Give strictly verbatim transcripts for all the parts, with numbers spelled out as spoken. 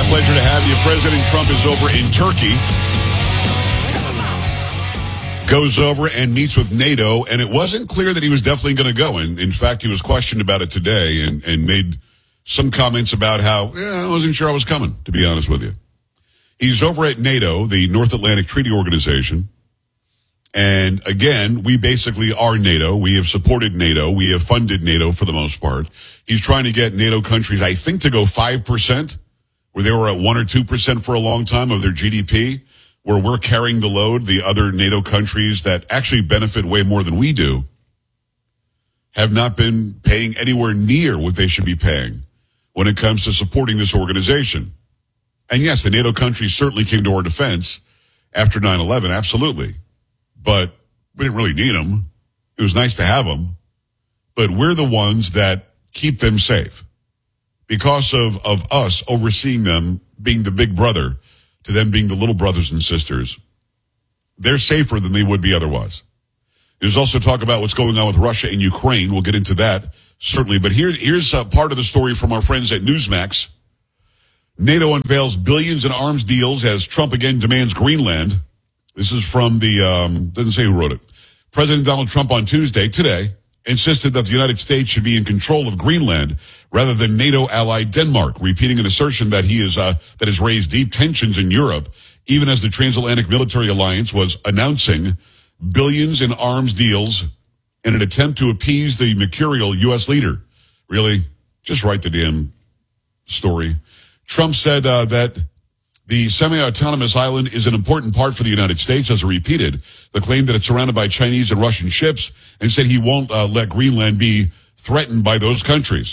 Pleasure to have you. President Trump is over in Turkey. Goes over and meets with NATO, and it wasn't clear that he was definitely going to go. And in fact, he was questioned about it today and, and made some comments about how, yeah, I wasn't sure I was coming, to be honest with you. He's over at NATO, the North Atlantic Treaty Organization. And again, we basically are NATO. We have supported NATO. We have funded NATO for the most part. He's trying to get NATO countries, I think, to go five percent, where they were at one or two percent for a long time of their G D P, where we're carrying the load. The other NATO countries that actually benefit way more than we do have not been paying anywhere near what they should be paying when it comes to supporting this organization. And yes, the NATO countries certainly came to our defense after nine eleven, absolutely. But we didn't really need them. It was nice to have them. But we're the ones that keep them safe because of, of us overseeing them being the big brother to them being the little brothers and sisters. They're safer than they would be otherwise. There's also talk about what's going on with Russia and Ukraine. We'll get into that, certainly. But here, here's a part of the story from our friends at Newsmax. NATO unveils billions in arms deals as Trump again demands Greenland. This is from the, um, doesn't say who wrote it. President Donald Trump on Tuesday, today, insisted that the United States should be in control of Greenland rather than NATO ally Denmark, repeating an assertion that he is, uh, that has raised deep tensions in Europe, even as the transatlantic military alliance was announcing billions in arms deals in an attempt to appease the mercurial U S leader. Really? Just write the damn story. Trump said uh, that the semi-autonomous island is an important part for the United States, as he repeated the claim that it's surrounded by Chinese and Russian ships, and said he won't uh, let Greenland be threatened by those countries.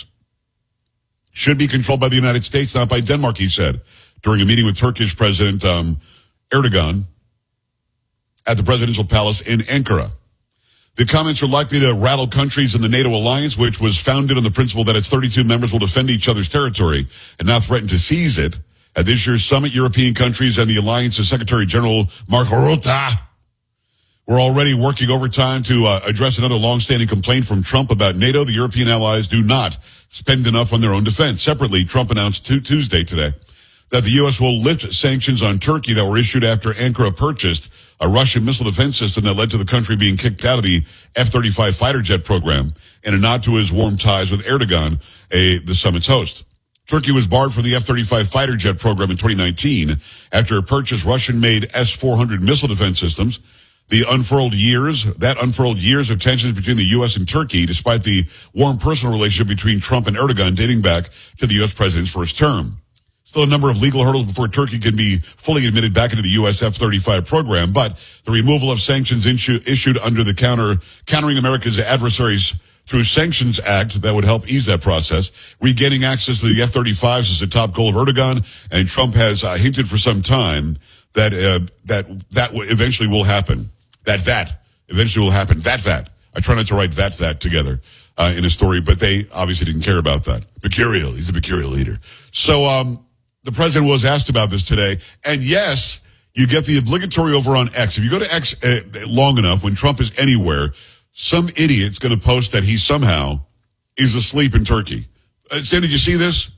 Should be controlled by the United States, not by Denmark, he said, during a meeting with Turkish President um, Erdogan at the presidential palace in Ankara. The comments are likely to rattle countries in the NATO alliance, which was founded on the principle that its thirty-two members will defend each other's territory and not threaten to seize it. At this year's summit, European countries and the alliance's Secretary General Mark Rutte were already working overtime to uh, address another long-standing complaint from Trump about NATO. The European allies do not spend enough on their own defense. Separately, Trump announced t- Tuesday today that the U S will lift sanctions on Turkey that were issued after Ankara purchased a Russian missile defense system that led to the country being kicked out of the F thirty-five fighter jet program in a nod to his warm ties with Erdogan, a, the summit's host. Turkey was barred from the F thirty-five fighter jet program in twenty nineteen after it purchased Russian-made S four hundred missile defense systems. The unfurled years, that unfurled years of tensions between the U S and Turkey, despite the warm personal relationship between Trump and Erdogan dating back to the U S president's first term. Still a number of legal hurdles before Turkey can be fully admitted back into the U S F thirty-five program, but the removal of sanctions issue, issued under the counter, countering America's adversaries through Sanctions Act that would help ease that process. Regaining access to the F thirty-fives is the top goal of Erdogan, and Trump has uh, hinted for some time that uh, that that w- eventually will happen. That that eventually will happen. That that. I try not to write that that together uh, in a story, but they obviously didn't care about that. Mercurial. He's a mercurial leader. So um, the president was asked about this today, and yes, you get the obligatory over on X. If you go to X uh, long enough, when Trump is anywhere, some idiot's going to post that he somehow is asleep in Turkey. Uh, Sam, did you see this?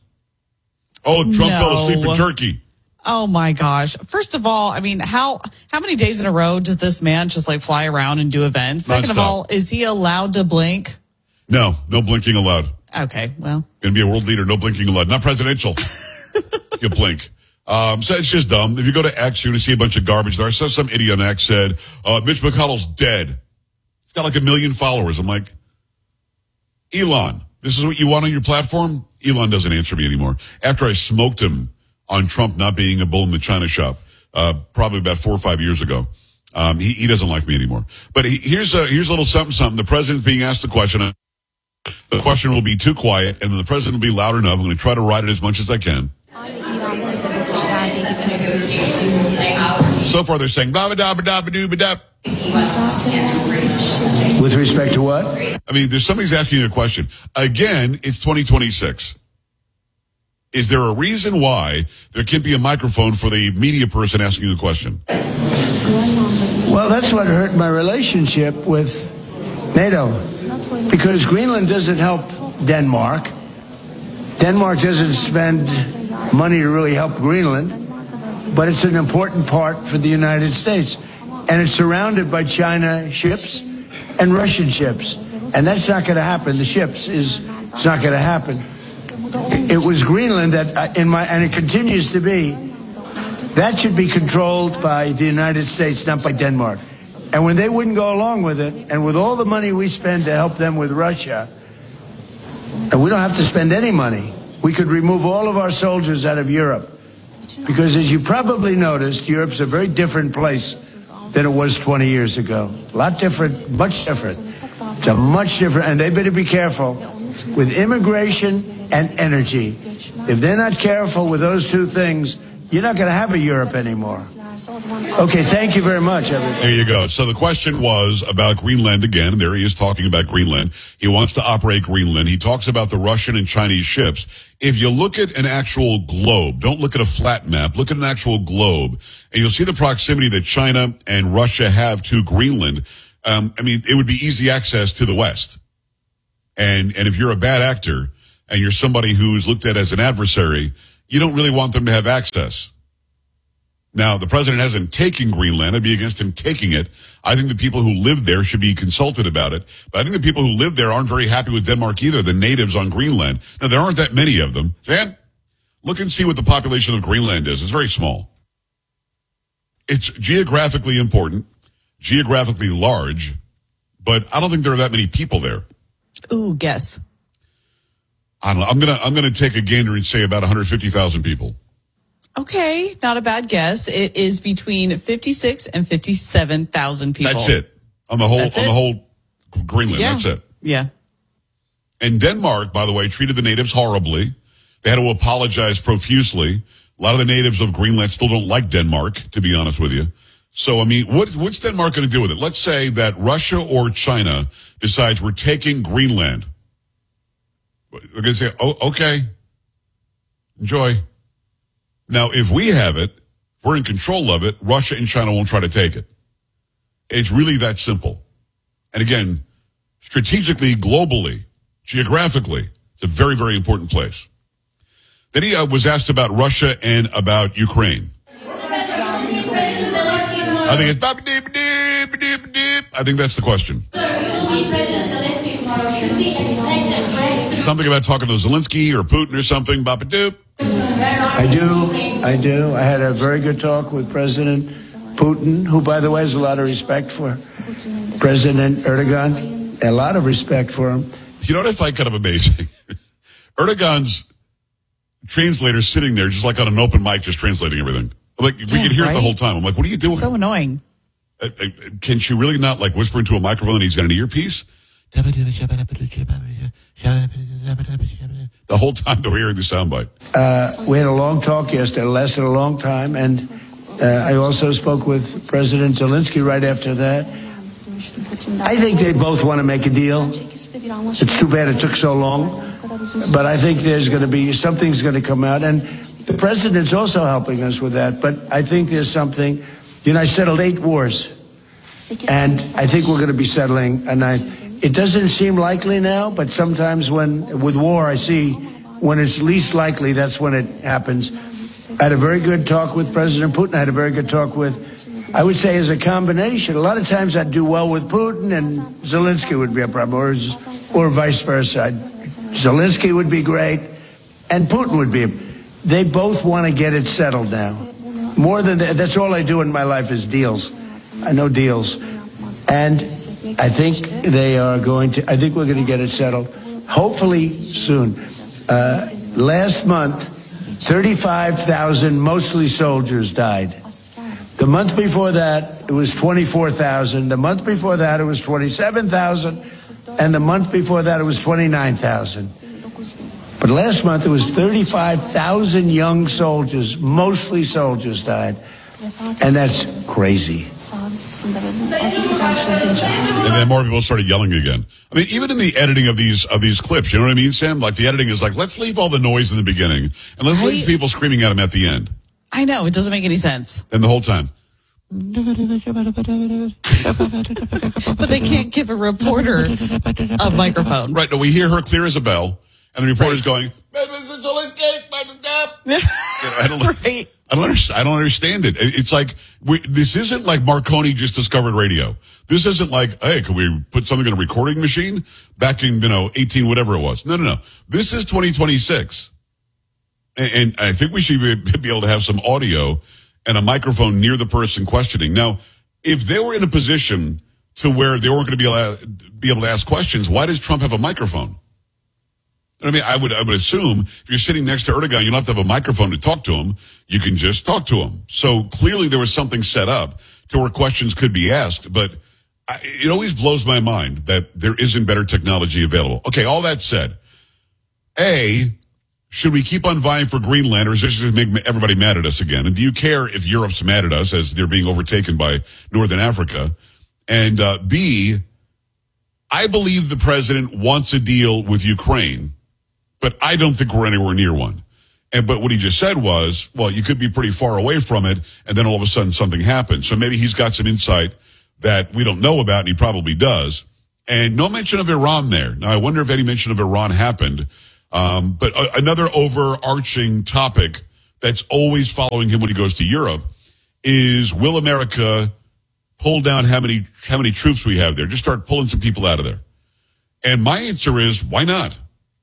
Oh, Trump no. fell asleep in Turkey. Oh my gosh. First of all, I mean, how how many days in a row does this man just like fly around and do events? Second Non-stop. of all, is he allowed to blink? No, no blinking allowed. Okay, well. Going to be a world leader, no blinking allowed. Not presidential. You blink. Um, so it's just dumb. If you go to X, you're going to see a bunch of garbage there. I saw some idiot on X said, uh, Mitch McConnell's dead. He's got like a million followers. I'm like, Elon, this is what you want on your platform? Elon doesn't answer me anymore. After I smoked him on Trump not being a bull in the China shop, uh, probably about four or five years ago, um, he, he doesn't like me anymore. But he, here's a, here's a little something, something. The president's being asked the question. The question will be too quiet, and then the president will be loud enough. I'm going to try to ride it as much as I can. So far, they're saying, blah, blah, blah, blah, blah, blah. With respect to what? I mean, there's somebody's asking you a question. Again, it's twenty twenty-six. Is there a reason why there can't be a microphone for the media person asking the question? Well, that's what hurt my relationship with NATO. Because Greenland doesn't help Denmark. Denmark doesn't spend money to really help Greenland, but it's an important part for the United States. And it's surrounded by China ships and Russian ships. And that's not going to happen. The ships is, it's not going to happen. It was Greenland that, in my, and it continues to be, that should be controlled by the United States, not by Denmark. And when they wouldn't go along with it, and with all the money we spend to help them with Russia, and we don't have to spend any money, we could remove all of our soldiers out of Europe. Because as you probably noticed, Europe's a very different place than it was twenty years ago. A lot different, much different. It's a much different, and they better be careful with immigration and energy. If they're not careful with those two things, you're not going to have a Europe anymore. Okay, thank you very much, everybody. There you go. So the question was about Greenland again, and there he is talking about Greenland. He wants to operate Greenland. He talks about the Russian and Chinese ships. If you look at an actual globe, don't look at a flat map, look at an actual globe, and you'll see the proximity that China and Russia have to Greenland. Um, I mean, it would be easy access to the West. And, and if you're a bad actor and you're somebody who's looked at as an adversary, you don't really want them to have access. Now, the president hasn't taken Greenland. I'd be against him taking it. I think the people who live there should be consulted about it. But I think the people who live there aren't very happy with Denmark either, the natives on Greenland. Now, there aren't that many of them. Dan, look and see what the population of Greenland is. It's very small. It's geographically important, geographically large, but I don't think there are that many people there. Ooh, guess. I don't know. I'm gonna I'm gonna take a gander and say about one hundred fifty thousand people. Okay, not a bad guess. It is between fifty-six and fifty-seven thousand people. That's it. On the whole That's on it? the whole Greenland, Yeah. that's it. Yeah. And Denmark, by the way, treated the natives horribly. They had to apologize profusely. A lot of the natives of Greenland still don't like Denmark, to be honest with you. So, I mean, what, what's Denmark going to do with it? Let's say that Russia or China decides we're taking Greenland. They're going to say, oh, okay, enjoy. Now, if we have it, we're in control of it, Russia and China won't try to take it. It's really that simple. And again, strategically, globally, geographically, it's a very, very important place. Then he uh, was asked about Russia and about Ukraine. I think it's I think that's the question. Something about talking to Zelensky or Putin or something. Bop-a-doop. I do. I do. I had a very good talk with President Putin, who, by the way, has a lot of respect for President Erdogan. A lot of respect for him. You know what I find kind of amazing? Erdogan's translator sitting there just like on an open mic just translating everything. Like, we Yeah, could hear right? it the whole time. I'm like, what are you doing? So annoying. Uh, uh, can she really not, like, whisper into a microphone and he's got an earpiece? The whole time they're hearing the soundbite. Uh, we had a long talk yesterday. It lasted a long time. And uh, I also spoke with President Zelensky right after that. I think they both want to make a deal. It's too bad it took so long. But I think there's going to be, something's going to come out. And the president's also helping us with that. But I think there's something. You know, I settled eight wars. And I think we're going to be settling a ninth. It doesn't seem likely now, but sometimes when, with war, I see when it's least likely, that's when it happens. I had a very good talk with President Putin. I had a very good talk with, I would say, as a combination. A lot of times I'd do well with Putin and Zelensky would be a problem, or, or vice versa. I'd, Zelensky would be great, and Putin would be. They both want to get it settled now. More than that, that's all I do in my life is deals. I know deals. And I think they are going to, I think we're going to get it settled, hopefully soon. Uh, last month, thirty-five thousand, mostly soldiers, died. The month before that, it was twenty-four thousand. The month before that, it was twenty-seven thousand. And the month before that, it was twenty-nine thousand. But last month, it was thirty-five thousand young soldiers, mostly soldiers, died. And that's crazy. And then more people started yelling again. I mean, even in the editing of these of these clips, you know what I mean, Sam? Like, the editing is like, let's leave all the noise in the beginning, and let's I, leave people screaming at them at the end. I know, it doesn't make any sense. And the whole time. But they can't give a reporter a microphone. Right, no, we hear her clear as a bell, And the reporter's Right. going, you know, I don't, Right. I don't understand. I don't understand it. It- It's like we, this isn't like Marconi just discovered radio. This isn't like, hey, can we put something in a recording machine back in you know eighteen whatever it was? No, no, no. This is twenty twenty-six, and, and I think we should be, be able to have some audio and a microphone near the person questioning. Now, if they were in a position to where they weren't going to be allowed, be able to ask questions, why does Trump have a microphone? I mean, I would I would assume if you're sitting next to Erdogan, you don't have to have a microphone to talk to him. You can just talk to him. So clearly there was something set up to where questions could be asked. But I, it always blows my mind that there isn't better technology available. Okay, all that said, A, should we keep on vying for Greenland, or is this just make everybody mad at us again? And do you care if Europe's mad at us as they're being overtaken by Northern Africa? And uh, B, I believe the president wants a deal with Ukraine, but I don't think we're anywhere near one. And but what he just said was, well, you could be pretty far away from it, and then all of a sudden something happens. So maybe he's got some insight that we don't know about, and he probably does. And no mention of Iran there. Now, I wonder if any mention of Iran happened. Um, but a, another overarching topic that's always following him when he goes to Europe is, will America pull down how many how many troops we have there? Just start pulling some people out of there. And my answer is, why not?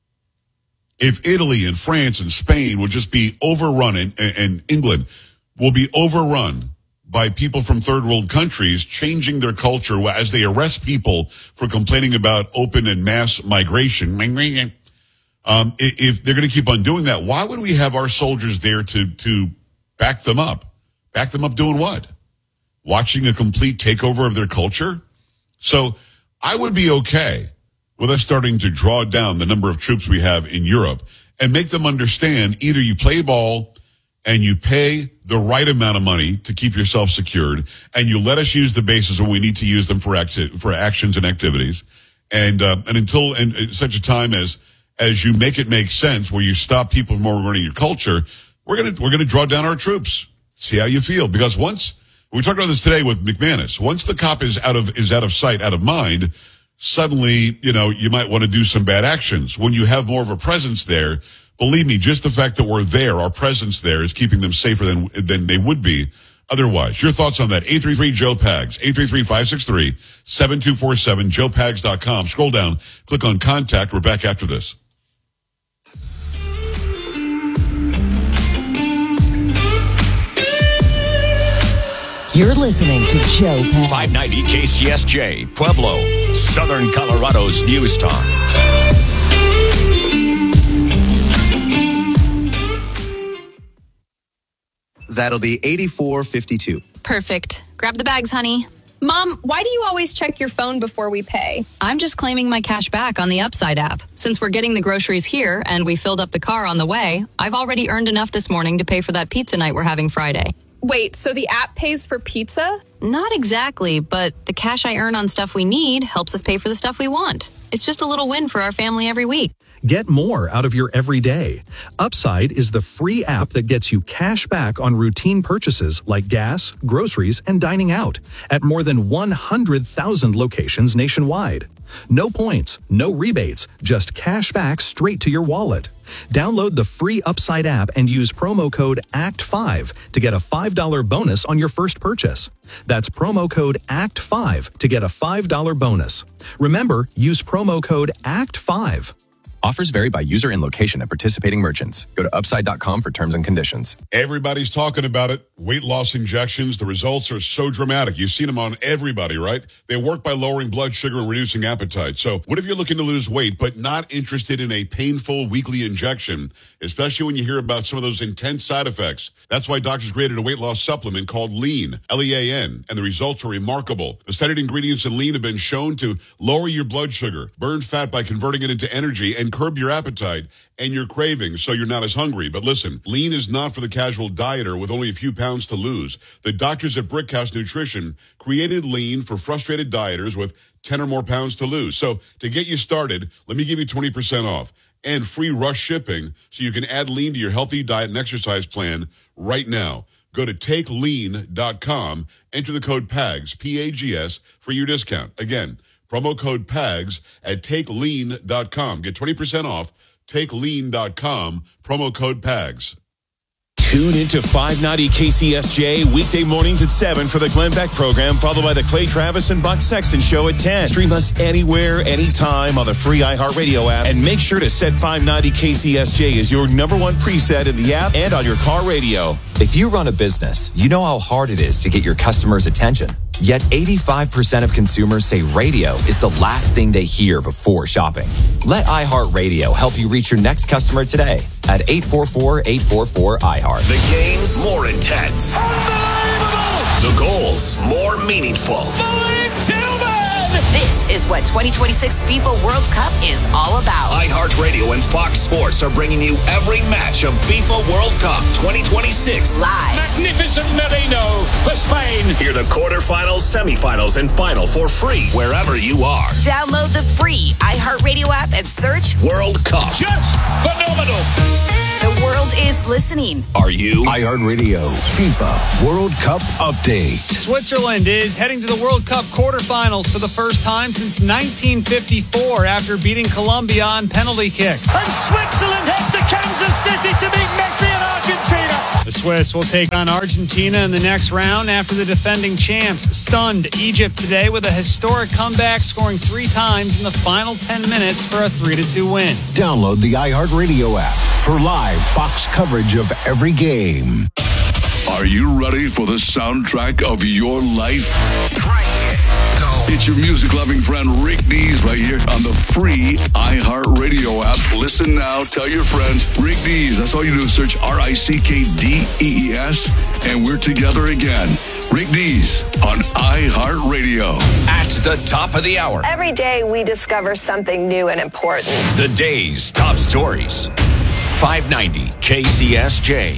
If Italy and France and Spain will just be overrun, and, and England will be overrun by people from third world countries changing their culture as they arrest people for complaining about open and mass migration. Um, if they're going to keep on doing that, why would we have our soldiers there to, to back them up? Back them up doing what? Watching a complete takeover of their culture? So I would be okay with us starting to draw down the number of troops we have in Europe and make them understand either you play ball and you pay the right amount of money to keep yourself secured, and you let us use the bases when we need to use them for acti- for actions and activities. And, uh, and until and, uh, such a time as, as you make it make sense where you stop people from overrunning your culture, we're going to, we're going to draw down our troops. See how you feel. Because once, we talked about this today with McManus, once the cop is out of, is out of sight, out of mind, suddenly, you know, you might want to do some bad actions. When you have more of a presence there, believe me, just the fact that we're there, our presence there is keeping them safer than, than they would be otherwise. Your thoughts on that? eight three three Joe Pags, eight three three, five six three, seven two four seven, joe pags dot com. Scroll down, click on contact. We're back after this. You're listening to Joe Pags. five ninety K C S J, Pueblo, Southern Colorado's News Talk. That'll be eighty-four fifty-two. Perfect. Grab the bags, honey. Mom, why do you always check your phone before we pay? I'm just claiming my cash back on the Upside app. Since we're getting the groceries here and we filled up the car on the way, I've already earned enough this morning to pay for that pizza night we're having Friday. Wait, so the app pays for pizza? Not exactly, but the cash I earn on stuff we need helps us pay for the stuff we want. It's just a little win for our family every week. Get more out of your everyday. Upside is the free app that gets you cash back on routine purchases like gas, groceries, and dining out at more than one hundred thousand locations nationwide. No points, no rebates, just cash back straight to your wallet. Download the free Upside app and use promo code A C T five to get a five dollars bonus on your first purchase. That's promo code A C T five to get a five dollars bonus. Remember, use promo code A C T five. Offers vary by user and location at participating merchants. Go to upside dot com for terms and conditions. Everybody's talking about it. Weight loss injections. The results are so dramatic. You've seen them on everybody, right? They work by lowering blood sugar and reducing appetite. So what if you're looking to lose weight but not interested in a painful weekly injection, especially when you hear about some of those intense side effects? That's why doctors created a weight loss supplement called Lean, L E A N, and the results are remarkable. The studied ingredients in Lean have been shown to lower your blood sugar, burn fat by converting it into energy, and curb your appetite and your cravings so you're not as hungry. But listen, Lean is not for the casual dieter with only a few pounds to lose. The doctors at Brickhouse Nutrition created Lean for frustrated dieters with ten or more pounds to lose. So to get you started, let me give you twenty percent off and free rush shipping so you can add Lean to your healthy diet and exercise plan right now. Go to take lean dot com, enter the code PAGS, P A G S, for your discount. Again, promo code PAGS at take lean dot com. Get twenty percent off. take lean dot com, promo code P A G S. Tune into five ninety K C S J weekday mornings at seven for the Glenn Beck program, followed by the Clay Travis and Buck Sexton show at ten. Stream us anywhere, anytime on the free iHeartRadio app, and make sure to set five ninety K C S J as your number one preset in the app and on your car radio. If you run a business, you know how hard it is to get your customers' attention. Yet eighty-five percent of consumers say radio is the last thing they hear before shopping. Let iHeartRadio help you reach your next customer today at eight four four, eight four four, iHeart. The games more intense. Unbelievable! The goals more meaningful. Malik Tillman! This is what twenty twenty-six FIFA World Cup is all about. iHeartRadio and Fox Sports are bringing you every match of FIFA World Cup twenty twenty-six. Live. Magnificent Merino for Spain. Hear the quarterfinals, semifinals, and final for free wherever you are. Download the free iHeartRadio app and search World Cup. Just phenomenal. The world is listening. Are you? iHeartRadio FIFA World Cup update. Switzerland is heading to the World Cup quarterfinals for the first time since nineteen fifty-four after beating Colombia on penalty kicks. And Switzerland head to Kansas City to meet Messi and Argentina. The Swiss will take on Argentina in the next round after the defending champs stunned Egypt today with a historic comeback, scoring three times in the final ten minutes for a three to two win. Download the iHeartRadio app for live Fox coverage of every game. Are you ready for the soundtrack of your life? It's your music-loving friend Rick Dees right here on the free iHeartRadio app. Listen now, tell your friends. Rick Dees, that's all you do is search R I C K D E E S, and we're together again. Rick Dees on iHeartRadio. At the top of the hour. Every day we discover something new and important. The day's top stories. five ninety K C S J.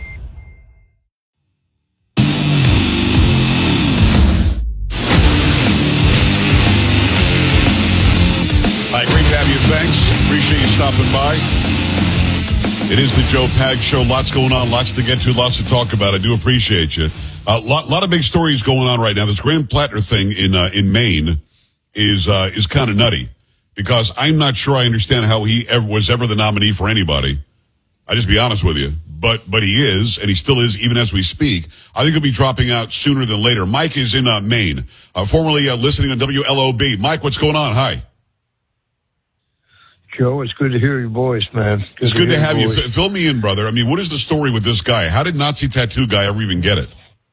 Hi, great to have you. Thanks. Appreciate you stopping by. It is the Joe Pags Show. Lots going on, lots to get to, lots to talk about. I do appreciate you. A uh, lot, lot of big stories going on right now. This Graham Plattner thing in uh, in Maine is uh, is kind of nutty because I'm not sure I understand how he ever was ever the nominee for anybody. I'll just be honest with you. But but he is, and he still is even as we speak. I think he'll be dropping out sooner than later. Mike is in uh, Maine, uh, formerly uh, listening on W L O B. Mike, what's going on? Hi. Joe, it's good to hear your voice, man. Good it's good to, to have you. Voice. Fill me in, brother. I mean, what is the story with this guy? How did Nazi Tattoo Guy ever even get it?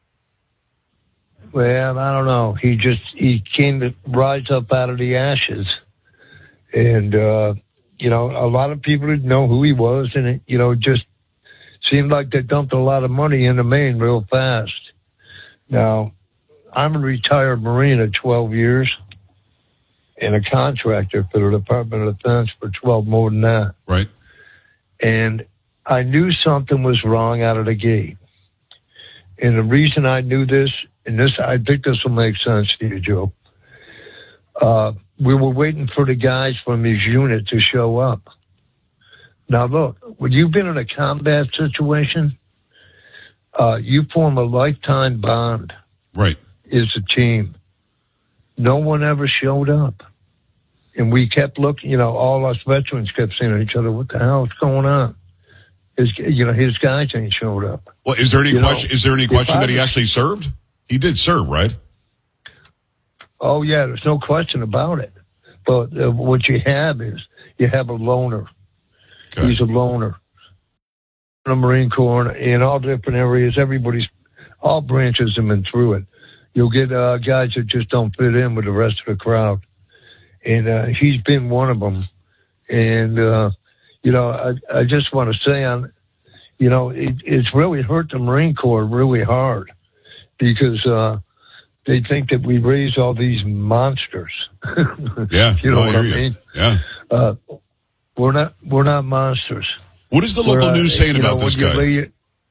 Well, I don't know. He just, he came to rise up out of the ashes. And, uh, you know, a lot of people didn't know who he was. And, it, you know, just seemed like they dumped a lot of money into Maine real fast. Now, I'm a retired Marine of twelve years. And a contractor for the Department of Defense for twelve more than that. Right. And I knew something was wrong out of the gate. And the reason I knew this, and this, I think this will make sense to you, Joe. Uh, we were waiting for the guys from his unit to show up. Now, look, when you've been in a combat situation, uh, you form a lifetime bond. Right. As a team. No one ever showed up. And we kept looking, you know, all us veterans kept saying to each other, what the hell is going on? His, you know, his guys ain't showed up. Well, is there any you question, know, is there any question that he was, actually served? He did serve, right? Oh, yeah, there's no question about it. But uh, what you have is you have a loner. Okay. He's a loner. In the Marine Corps, in all different areas, everybody's, all branches have been through it. You'll get uh, guys that just don't fit in with the rest of the crowd. And uh, he's been one of them. And, uh, you know, I, I just want to say, on, you know, it, it's really hurt the Marine Corps really hard because uh, they think that we raise all these monsters. Yeah. You know no, what I, I hear mean? You. Yeah. Uh, we're not, we're not monsters. What is the local we're, news uh, saying about know, this guy? Lay,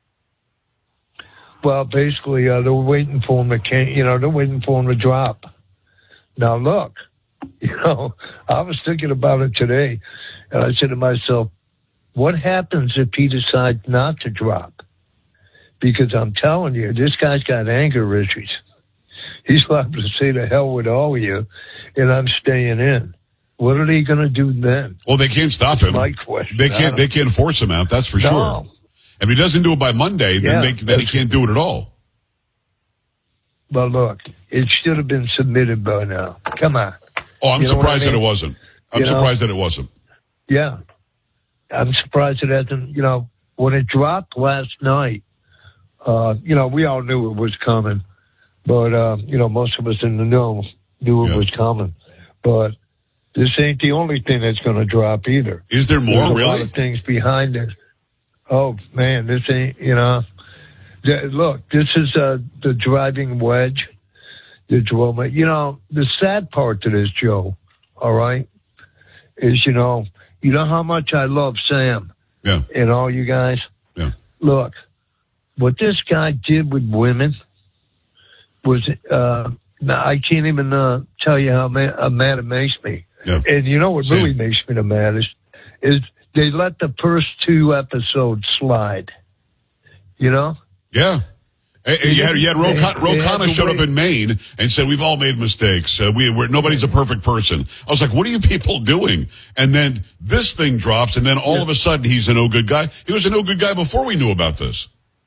well, basically, uh, they're waiting for him to, can, you know, they're waiting for him to drop. Now, look, you know, I was thinking about it today, and I said to myself, what happens if he decides not to drop? Because I'm telling you, this guy's got anger issues. He's liable to say to hell with all of you, and I'm staying in. what are they going to do then? Well, they can't stop That's him. my question. They can't. They can't force him out. That's for No. sure. If he doesn't do it by Monday, then Yeah, they, then he can't do it at all. But look, it should have been submitted by now. Come on. Oh, I'm You know what I surprised that mean? it wasn't. I'm You know? surprised that it wasn't. Yeah. I'm surprised it hasn't, you know, when it dropped last night, uh, you know, we all knew it was coming. But, uh, you know, most of us in the know knew it Yeah. was coming. But this ain't the only thing that's going to drop either. Is there more, There's a lot really? of things behind it. Oh, man, this ain't, you know. th- Look, this is uh, the driving wedge. The drama. You know, the sad part to this, Joe, all right, is, you know, you know how much I love Sam Yeah. and all you guys? Yeah. Look, what this guy did with women was, uh, I can't even uh, tell you how mad, how mad it makes me. Yeah. And you know what Same. really makes me the maddest is they let the first two episodes slide. You know? Yeah. Hey, hey, you had, you had Ro, They- they had Rokana to showed up wait. in Maine and said, we've all made mistakes. Uh, we, we're, nobody's a perfect person. I was like, what are you people doing? And then this thing drops, and then all Yeah. of a sudden he's a no good guy. He was a no good guy before we knew about this.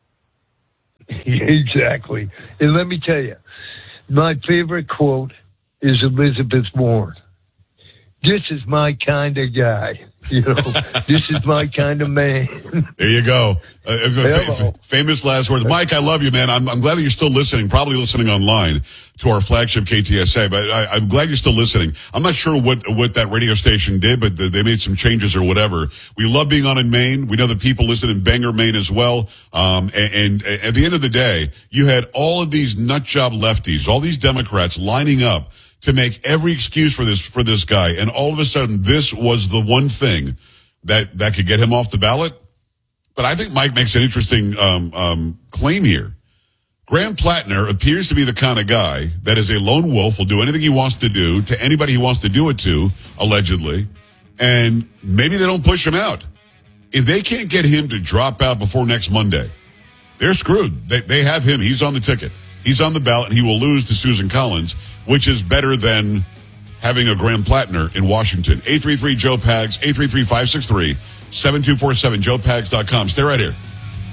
Exactly. And let me tell you, my favorite quote is Elizabeth Warren. This is my kind of guy. You know, this is my kind of man. There you go. Uh, fa- Hello. fa- famous last words. Mike, I love you, man. I'm, I'm glad that you're still listening, probably listening online to our flagship K T S A, but I, I'm glad you're still listening. I'm not sure what, what that radio station did, but they made some changes or whatever. We love being on in Maine. We know that people listen in Bangor, Maine as well. Um, and, and at the end of the day, you had all of these nut job lefties, all these Democrats lining up to make every excuse for this, for this guy. And all of a sudden, this was the one thing that, that could get him off the ballot. But I think Mike makes an interesting, um, um, claim here. Graham Plattner appears to be the kind of guy that is a lone wolf, will do anything he wants to do to anybody he wants to do it to, allegedly. And maybe they don't push him out. If they can't get him to drop out before next Monday, they're screwed. They, they have him. He's on the ticket. He's on the ballot, and he will lose to Susan Collins, which is better than having a Graham Plattner in Washington. eight three three, Joe Pags, eight three three, five six three, seven two four seven, joe pags dot com. Stay right here.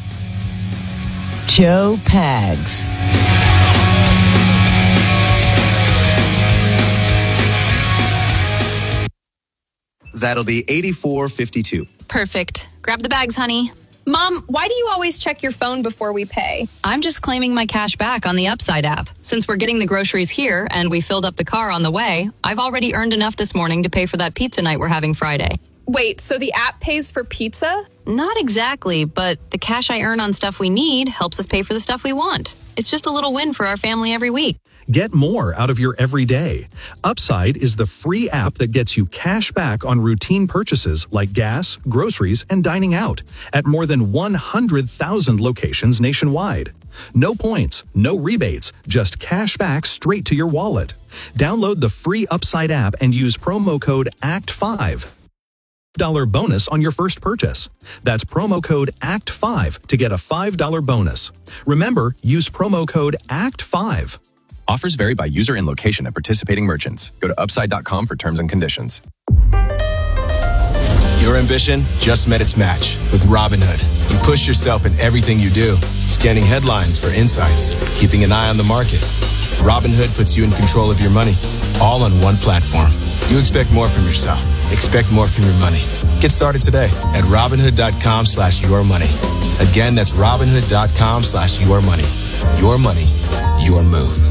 Joe Pags. That'll be eighty-four fifty-two. Perfect. Grab the bags, honey. Mom, why do you always check your phone before we pay? I'm just claiming my cash back on the Upside app. Since we're getting the groceries here and we filled up the car on the way, I've already earned enough this morning to pay for that pizza night we're having Friday. Wait, so the app pays for pizza? Not exactly, but the cash I earn on stuff we need helps us pay for the stuff we want. It's just a little win for our family every week. Get more out of your everyday. Upside is the free app that gets you cash back on routine purchases like gas, groceries, and dining out at more than one hundred thousand locations nationwide. No points, no rebates, just cash back straight to your wallet. Download the free Upside app and use promo code A C T five. Dollar bonus on your first purchase. That's promo code A C T five to get a five dollar bonus. Remember, use promo code A C T five. Offers vary by user and location at participating merchants. Go to upside dot com for terms and conditions. Your ambition just met its match with Robinhood. You push yourself in everything you do, scanning headlines for insights, keeping an eye on the market. Robinhood puts you in control of your money, all on one platform. You expect more from yourself. Expect more from your money. Get started today at Robinhood.com slash your money. Again, that's Robinhood.com slash your money. Your money, your move.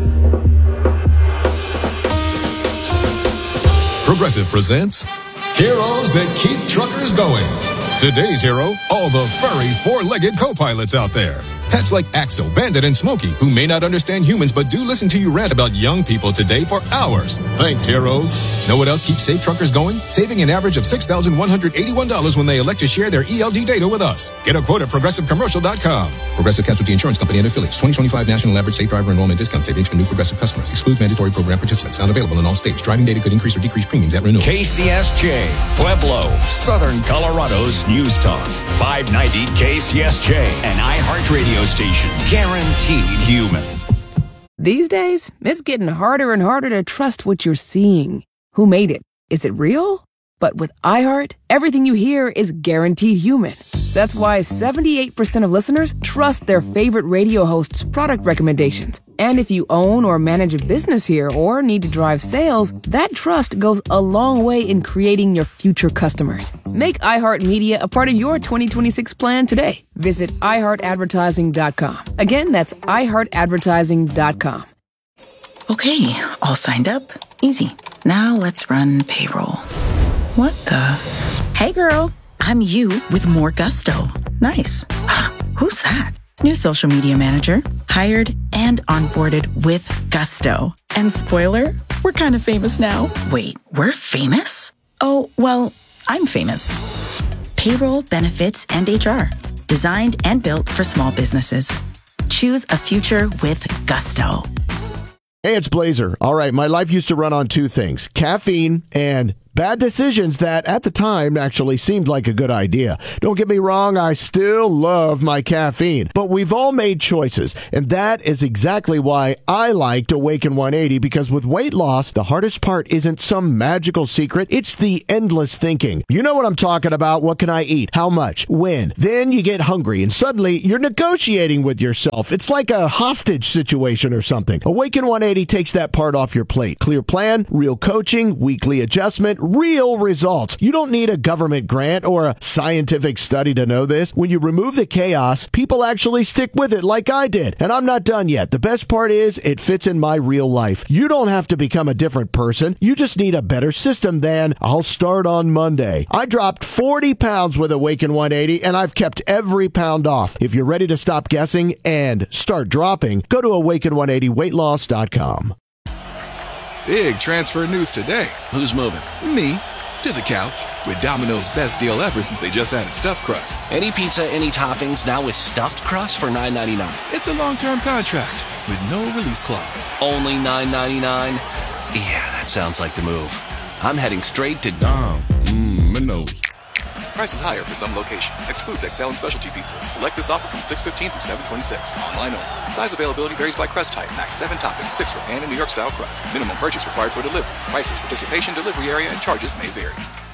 Progressive presents Heroes That Keep Truckers Going. Today's hero, all the furry four-legged co-pilots out there. Pets like Axel, Bandit, and Smokey, who may not understand humans but do listen to you rant about young people today for hours. Thanks, heroes. Know what else keeps safe truckers going? Saving an average of six thousand one hundred eighty-one dollars when they elect to share their E L D data with us. Get a quote at progressive commercial dot com. Progressive Casualty Insurance Company and affiliates. twenty twenty-five National Average Safe Driver Enrollment Discount Savings for new Progressive customers. Excludes mandatory program participants. Not available in all states. Driving data could increase or decrease premiums at renewal. K C S J, Pueblo, Southern Colorado's News Talk. five ninety K C S J, an iHeartRadio station. Guaranteed human. These days, it's getting harder and harder to trust what you're seeing. Who made it? is it real? But with iHeart, everything you hear is guaranteed human. That's why seventy-eight percent of listeners trust their favorite radio hosts' product recommendations. And if you own or manage a business here or need to drive sales, that trust goes a long way in creating your future customers. Make iHeartMedia a part of your twenty twenty-six plan today. Visit i heart advertising dot com. Again, that's i heart advertising dot com. Okay, all signed up. Easy. Now let's run payroll. What the? Hey girl, I'm you with more gusto. Nice. Who's that? New social media manager, hired and onboarded with gusto. And spoiler, we're kind of famous now. Wait, we're famous? Oh, well, I'm famous. Payroll, benefits, and H R. Designed and built for small businesses. Choose a future with gusto. Hey, it's Blazer. All right, my life used to run on two things, caffeine and bad decisions that at the time actually seemed like a good idea. Don't get me wrong, I still love my caffeine, but we've all made choices, and that is exactly why I liked Awaken one eighty, because with weight loss, the hardest part isn't some magical secret, it's the endless thinking. You know what I'm talking about. What can I eat? How much? When? Then you get hungry, and suddenly you're negotiating with yourself. It's like a hostage situation or something. Awaken one eighty takes that part off your plate. Clear plan, real coaching, weekly adjustment, real results. You don't need a government grant or a scientific study to know this. When you remove the chaos, people actually stick with it like I did. And I'm not done yet. The best part is it fits in my real life. You don't have to become a different person. You just need a better system than I'll start on Monday. I dropped forty pounds with Awaken one eighty and I've kept every pound off. If you're ready to stop guessing and start dropping, go to awaken one eighty weight loss dot com. Big transfer news today. Who's moving? Me. To the couch. With Domino's best deal ever since they just added stuffed crust. Any pizza, any toppings, now with stuffed crust for nine ninety-nine. It's a long-term contract with no release clause. Only nine ninety-nine? Yeah, that sounds like the move. I'm heading straight to Dom. Mmm, Minos. Prices higher for some locations. Excludes X L and specialty pizzas. Select this offer from six fifteen through seven twenty-six. Online only. Size availability varies by crust type. Max seven toppings, six for pan and New York style crust. Minimum purchase required for delivery. Prices, participation, delivery area, and charges may vary.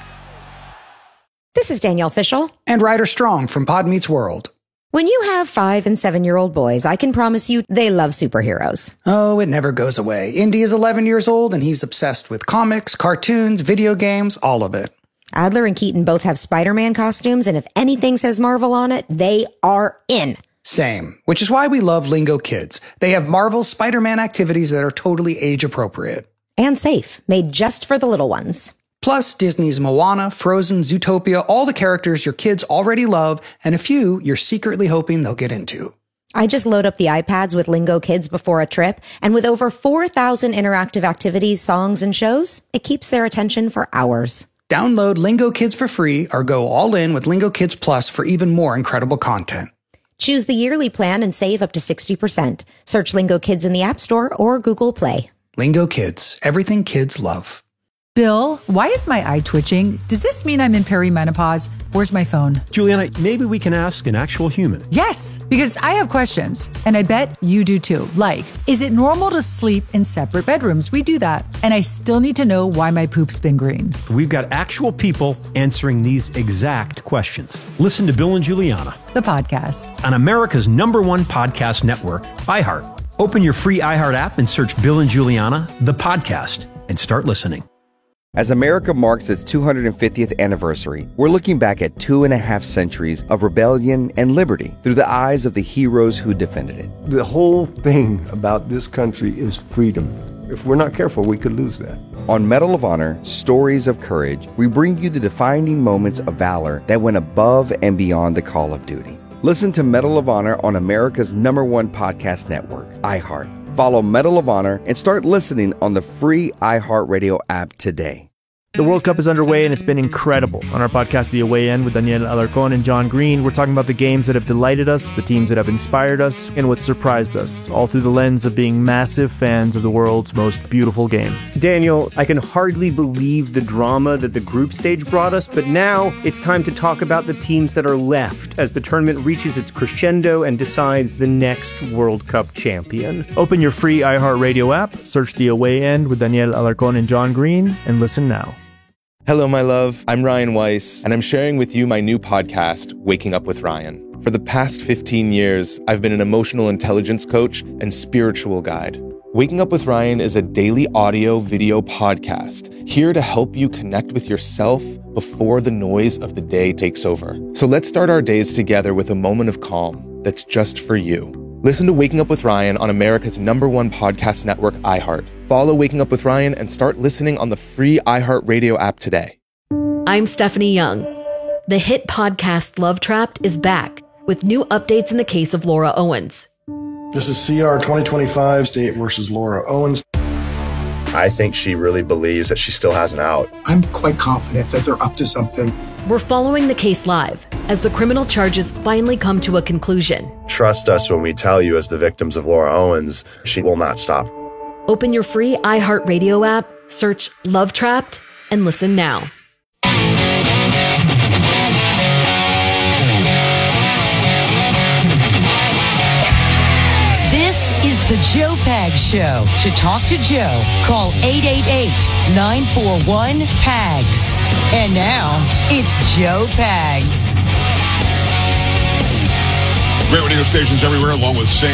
This is Danielle Fishel. And Ryder Strong from Pod Meets World. When you have five and seven-year-old boys, I can promise you they love superheroes. Oh, it never goes away. Indy is eleven years old, and he's obsessed with comics, cartoons, video games, all of it. Adler and Keaton both have Spider-Man costumes, and if anything says Marvel on it, they are in. Same, which is why we love Lingo Kids. They have Marvel's Spider-Man activities that are totally age-appropriate. And safe, made just for the little ones. Plus, Disney's Moana, Frozen, Zootopia, all the characters your kids already love, and a few you're secretly hoping they'll get into. I just load up the iPads with Lingo Kids before a trip, and with over four thousand interactive activities, songs, and shows, it keeps their attention for hours. Download Lingo Kids for free or go all in with Lingo Kids Plus for even more incredible content. Choose the yearly plan and save up to sixty percent. Search Lingo Kids in the App Store or Google Play. Lingo Kids, everything kids love. Bill, why is my eye twitching? Does this mean I'm in perimenopause? Where's my phone? Juliana, maybe we can ask an actual human. Yes, because I have questions, and I bet you do too. Like, is it normal to sleep in separate bedrooms? We do that. And I still need to know why my poop's been green. We've got actual people answering these exact questions. Listen to Bill and Juliana, the podcast, on America's number one podcast network, iHeart. Open your free iHeart app and search Bill and Juliana, the podcast, and start listening. As America marks its two hundred fiftieth anniversary, we're looking back at two and a half centuries of rebellion and liberty through the eyes of the heroes who defended it. The whole thing about this country is freedom. If we're not careful, we could lose that. On Medal of Honor, Stories of Courage, we bring you the defining moments of valor that went above and beyond the call of duty. Listen to Medal of Honor on America's number one podcast network, iHeart. Follow Medal of Honor and start listening on the free iHeartRadio app today. The World Cup is underway, and it's been incredible. On our podcast, The Away End, with Daniel Alarcón and John Green, we're talking about the games that have delighted us, the teams that have inspired us, and what surprised us, all through the lens of being massive fans of the world's most beautiful game. Daniel, I can hardly believe the drama that the group stage brought us, but now it's time to talk about the teams that are left as the tournament reaches its crescendo and decides the next World Cup champion. Open your free iHeartRadio app, search The Away End with Daniel Alarcón and John Green, and listen now. Hello, my love. I'm Ryan Weiss, and I'm sharing with you my new podcast, Waking Up with Ryan. For the past fifteen years, I've been an emotional intelligence coach and spiritual guide. Waking Up with Ryan is a daily audio video podcast here to help you connect with yourself before the noise of the day takes over. So let's start our days together with a moment of calm that's just for you. Listen to Waking Up with Ryan on America's number one podcast network, iHeart. Follow Waking Up with Ryan and start listening on the free iHeartRadio app today. I'm Stephanie Young. The hit podcast Love Trapped is back with new updates in the case of Laura Owens. This is C R twenty twenty-five, State versus Laura Owens. I think she really believes that she still has an out. I'm quite confident that they're up to something. We're following the case live as the criminal charges finally come to a conclusion. Trust us when we tell you, as the victims of Laura Owens, she will not stop. Open your free iHeartRadio app, search Love Trapped, and listen now. This is the Joe Pags Show. To talk to Joe, call eight eight eight, nine four one, P A G S. And now, it's Joe Pags. Great radio stations everywhere, along with Sam.